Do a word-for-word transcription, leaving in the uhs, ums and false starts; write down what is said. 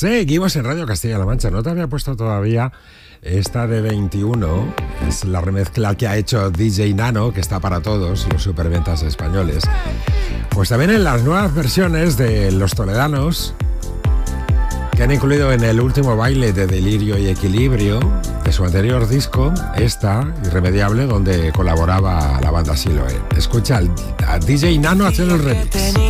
Seguimos en Radio Castilla-La Mancha. No te había puesto todavía esta de veintiuno. Es la remezcla que ha hecho D J Nano, que está para todos los superventas españoles. Pues también en las nuevas versiones de Los Toledanos, que han incluido en el último baile de Delirio y Equilibrio de su anterior disco, esta, Irremediable, donde colaboraba la banda Siloé. Escucha a D J Nano haciendo el remix.